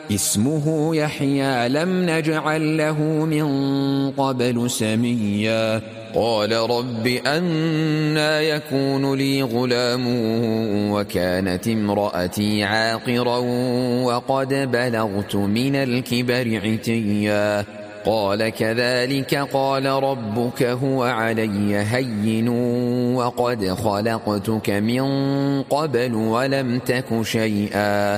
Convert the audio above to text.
اسمه يحيى لم نجعل له من قبل سميا قال رب أنى يكون لي غلام وكانت امرأتي عاقرا وقد بلغت من الكبر عتيا قال كذلك قال ربك هو علي هين وقد خلقتك من قبل ولم تك شيئا